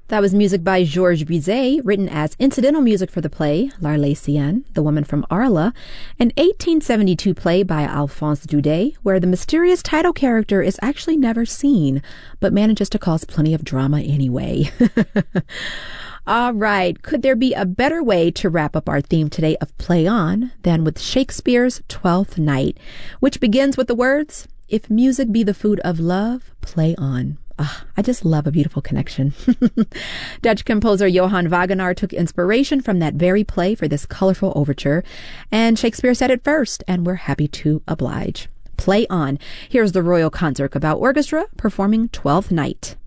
That was music by Georges Bizet, written as incidental music for the play L'Arlésienne, The Woman from Arles, an 1872 play by Alphonse Daudet, where the mysterious title character is actually never seen, but manages to cause plenty of drama anyway. All right, could there be a better way to wrap up our theme today of Play On than with Shakespeare's Twelfth Night, which begins with the words, "If music be the food of love, play on." I just love a beautiful connection. Dutch composer Johann Wagenaar took inspiration from that very play for this colorful overture, and Shakespeare said it first, and we're happy to oblige. Play on. Here's the Royal Concertgebouw Orchestra performing Twelfth Night.